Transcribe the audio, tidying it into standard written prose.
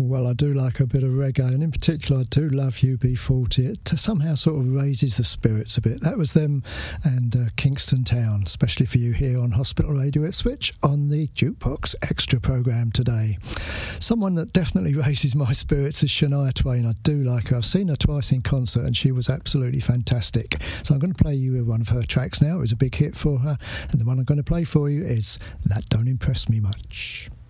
Well, I do like a bit of reggae, and in particular I do love UB40. It somehow sort of raises the spirits a bit. That was them and Kingston Town, especially for you here on Hospital Radio Ipswich on the Jukebox Extra programme today. Someone that definitely raises my spirits is Shania Twain. I do like her. I've seen her twice in concert and she was absolutely fantastic. So I'm going to play you one of her tracks now. It was a big hit for her, and the one I'm going to play for you is That Don't Impress Me Much.